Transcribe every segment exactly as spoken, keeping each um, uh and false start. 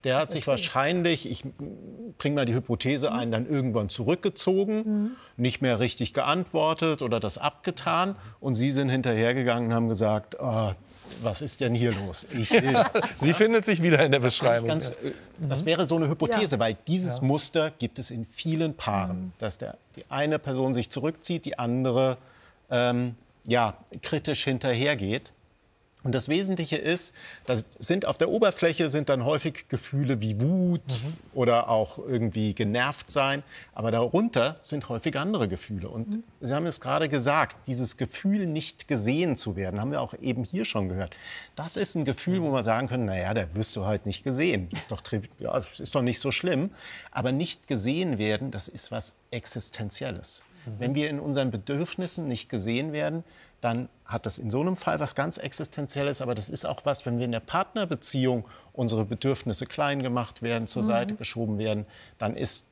Der hat sich wahrscheinlich, ich bringe mal die Hypothese ein, dann irgendwann zurückgezogen, mhm. nicht mehr richtig geantwortet oder das abgetan. Und Sie sind hinterhergegangen und haben gesagt, oh, was ist denn hier los? Ich will das. Sie ja? findet sich wieder in der Beschreibung. Ganz, das wäre so eine Hypothese, ja. weil dieses ja. Muster gibt es in vielen Paaren. Mhm. Dass der, die eine Person sich zurückzieht, die andere ähm, ja, kritisch hinterhergeht. Und das Wesentliche ist, da sind auf der Oberfläche sind dann häufig Gefühle wie Wut mhm. oder auch irgendwie genervt sein. Aber darunter sind häufig andere Gefühle. Und mhm. Sie haben es gerade gesagt, dieses Gefühl, nicht gesehen zu werden, haben wir auch eben hier schon gehört. Das ist ein Gefühl, wo wir sagen können, naja, da wirst du halt nicht gesehen. Ist doch, ja, ist doch nicht so schlimm. Aber nicht gesehen werden, das ist was Existenzielles. Mhm. Wenn wir in unseren Bedürfnissen nicht gesehen werden, dann hat das in so einem Fall was ganz Existenzielles. Aber das ist auch was, wenn wir in der Partnerbeziehung unsere Bedürfnisse klein gemacht werden, zur mhm. Seite geschoben werden, dann ist,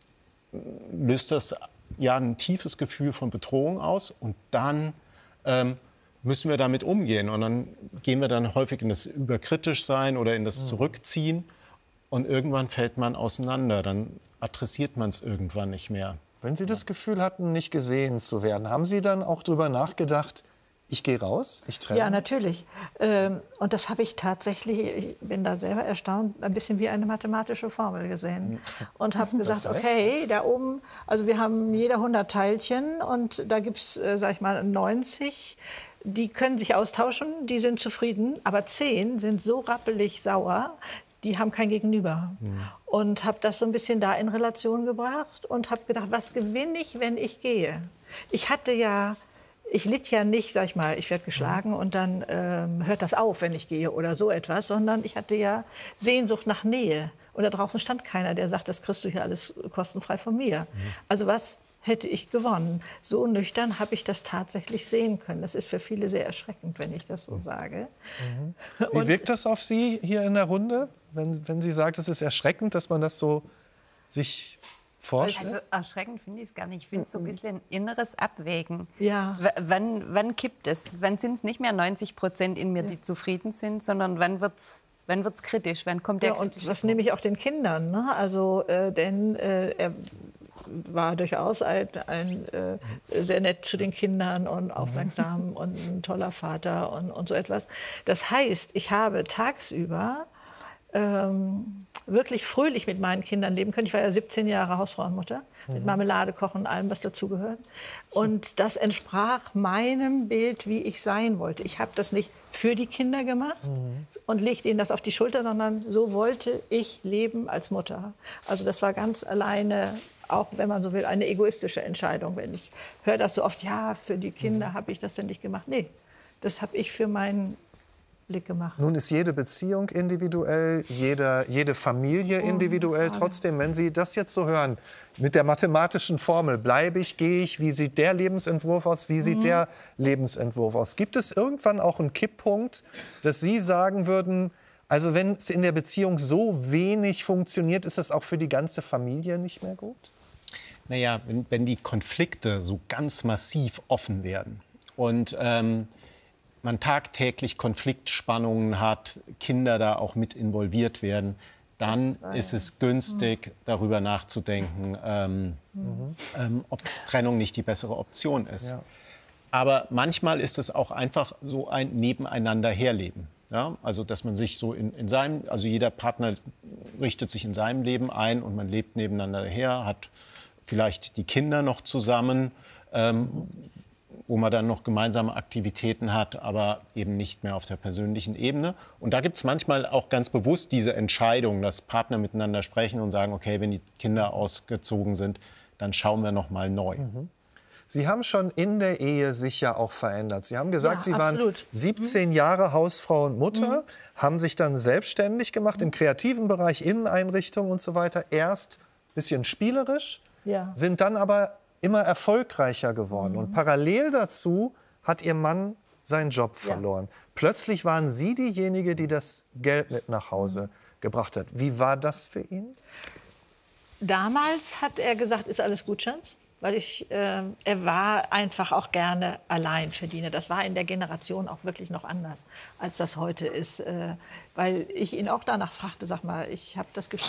löst das ja ein tiefes Gefühl von Bedrohung aus. Und dann ähm, müssen wir damit umgehen. Und dann gehen wir dann häufig in das Überkritischsein oder in das mhm. Zurückziehen. Und irgendwann fällt man auseinander. Dann adressiert man es irgendwann nicht mehr. Wenn Sie das Gefühl hatten, nicht gesehen zu werden, haben Sie dann auch darüber nachgedacht, ich gehe raus, ich trenne? Ja, natürlich. Ähm, und das habe ich tatsächlich, ich bin da selber erstaunt, ein bisschen wie eine mathematische Formel gesehen. Und habe gesagt, okay, da oben, also wir haben jeder hundert Teilchen und da gibt es, äh, sag ich mal, neunzig. Die können sich austauschen, die sind zufrieden, aber zehn sind so rappelig sauer, die haben kein Gegenüber. Mhm. Und habe das so ein bisschen da in Relation gebracht und habe gedacht, was gewinne ich, wenn ich gehe? Ich hatte ja... Ich litt ja nicht, sag ich mal, ich werde geschlagen und dann ähm, hört das auf, wenn ich gehe oder so etwas, sondern ich hatte ja Sehnsucht nach Nähe. Und da draußen stand keiner, der sagt, das kriegst du hier alles kostenfrei von mir. Mhm. Also was hätte ich gewonnen? So nüchtern habe ich das tatsächlich sehen können. Das ist für viele sehr erschreckend, wenn ich das so sage. Mhm. Wie wirkt das auf Sie hier in der Runde, wenn, wenn Sie sagt, es ist erschreckend, dass man das so sich... Also erschreckend finde ich es gar nicht. Ich finde es so ein bisschen ein inneres Abwägen. Ja. W wann, wann kippt es? Wann sind es nicht mehr neunzig Prozent in mir, die ja. zufrieden sind, sondern wann wird es wann wird's kritisch? Wann kommt der ja, und das nehme ich auch den Kindern. Ne? Also, äh, denn äh, er war durchaus ein, ein äh, sehr nett zu den Kindern und aufmerksam und ein toller Vater und, und so etwas. Das heißt, ich habe tagsüber ähm, wirklich fröhlich mit meinen Kindern leben können. Ich war ja siebzehn Jahre Hausfrauenmutter, mhm. mit Marmelade kochen und allem, was dazugehört. Und das entsprach meinem Bild, wie ich sein wollte. Ich habe das nicht für die Kinder gemacht mhm. und legte ihnen das auf die Schulter, sondern so wollte ich leben als Mutter. Also das war ganz alleine, auch wenn man so will, eine egoistische Entscheidung. Wenn ich höre das so oft, ja, für die Kinder mhm. habe ich das denn nicht gemacht. Nee, das habe ich für meinen Blick gemacht. Nun ist jede Beziehung individuell, jede, jede Familie individuell. Oh, trotzdem, wenn Sie das jetzt so hören, mit der mathematischen Formel, bleibe ich, gehe ich, wie sieht der Lebensentwurf aus, wie sieht mhm. der Lebensentwurf aus? Gibt es irgendwann auch einen Kipppunkt, dass Sie sagen würden, also wenn es in der Beziehung so wenig funktioniert, ist das auch für die ganze Familie nicht mehr gut? Naja, wenn, wenn die Konflikte so ganz massiv offen werden und ähm, man tagtäglich Konfliktspannungen hat, Kinder da auch mit involviert werden, dann ist es günstig, darüber nachzudenken, ähm, mhm. ähm, ob Trennung nicht die bessere Option ist. Ja. Aber manchmal ist es auch einfach so ein Nebeneinander herleben. Ja? Also dass man sich so in, in seinem, also jeder Partner richtet sich in seinem Leben ein und man lebt nebeneinander her, hat vielleicht die Kinder noch zusammen, ähm, wo man dann noch gemeinsame Aktivitäten hat, aber eben nicht mehr auf der persönlichen Ebene. Und da gibt es manchmal auch ganz bewusst diese Entscheidung, dass Partner miteinander sprechen und sagen, okay, wenn die Kinder ausgezogen sind, dann schauen wir noch mal neu. Mhm. Sie haben schon in der Ehe sich ja auch verändert. Sie haben gesagt, ja, Sie absolut. waren siebzehn Jahre Hausfrau und Mutter, mhm. haben sich dann selbstständig gemacht im kreativen Bereich, Inneneinrichtungen und so weiter. Erst ein bisschen spielerisch, ja. sind dann aber immer erfolgreicher geworden. Mhm. Und parallel dazu hat Ihr Mann seinen Job verloren. Ja. Plötzlich waren Sie diejenige, die das Geld mit nach Hause mhm. gebracht hat. Wie war das für ihn? Damals hat er gesagt, ist alles gut, Schatz? weil ich, äh, er war einfach auch gerne Alleinverdiener. Das war in der Generation auch wirklich noch anders, als das heute ist. Äh, weil ich ihn auch danach fragte, sag mal, ich habe das Gefühl,